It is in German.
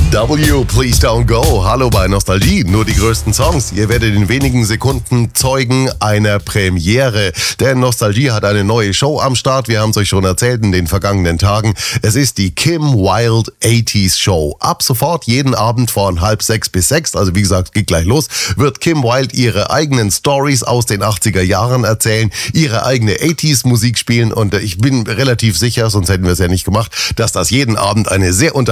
Please Don't Go. Hallo bei Nostalgie, nur die größten Songs. Ihr werdet in wenigen Sekunden Zeugen einer Premiere. Denn Nostalgie hat eine neue Show am Start. Wir haben es euch schon erzählt in den vergangenen Tagen. Es ist die Kim Wilde 80s Show. Ab sofort jeden Abend von 5:30 bis 6, also wie gesagt, geht gleich los, wird Kim Wilde ihre eigenen Stories aus den 80er Jahren erzählen, ihre eigene 80s Musik spielen und ich bin relativ sicher, sonst hätten wir es ja nicht gemacht, dass das jeden Abend eine sehr